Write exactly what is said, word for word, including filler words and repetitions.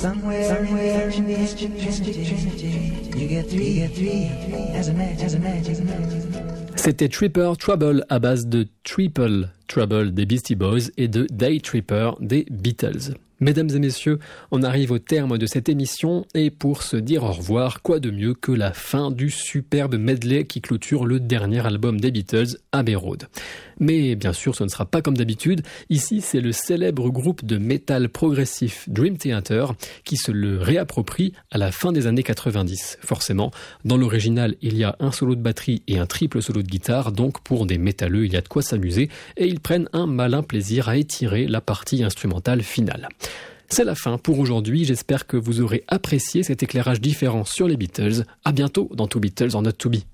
Somewhere, somewhere in the ancient trinity, you get three, you get three, as a match, as a match, as a match. C'était Tripper Trouble à base de Triple Trouble des Beastie Boys et de Day Tripper des Beatles. Mesdames et messieurs, on arrive au terme de cette émission et pour se dire au revoir, quoi de mieux que la fin du superbe medley qui clôture le dernier album des Beatles, Abbey Road. Mais bien sûr, ce ne sera pas comme d'habitude. Ici, c'est le célèbre groupe de métal progressif Dream Theater qui se le réapproprie à la fin des années quatre-vingt-dix. Forcément, dans l'original, il y a un solo de batterie et un triple solo de guitare, donc pour des métalleux, il y a de quoi s'amuser et ils prennent un malin plaisir à étirer la partie instrumentale finale. C'est la fin pour aujourd'hui, j'espère que vous aurez apprécié cet éclairage différent sur les Beatles. À bientôt dans Two Beatles or Not To Be.